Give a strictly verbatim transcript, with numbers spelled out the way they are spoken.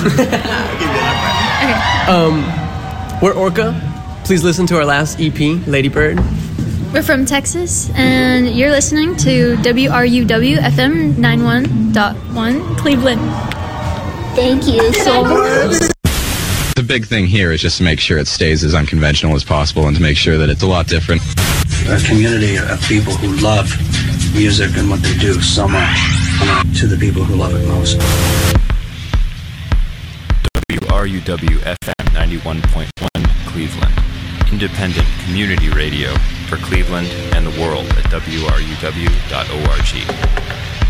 Okay. Um, we're Orca. Please listen to our last E P, Ladybird. We're from Texas, and you're listening to W R U W F M ninety-one point one Cleveland. Thank you so much. The big thing here is just to make sure it stays as unconventional as possible and to make sure that it's a lot different. A community of people who love music and what they do so much, to the people who love it most. W R U W F M ninety-one point one Cleveland. Independent community radio for Cleveland and the world at W R U W dot org.